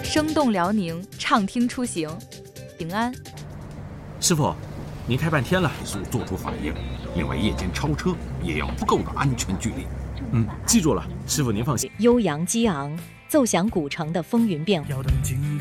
生动辽宁，畅听出行，平安。 师傅，您开半天了， 速做出反应。另外，夜间超车也要足够的安全距离。 记住了，师傅您放心。 悠扬激昂，奏响古城的风云变幻。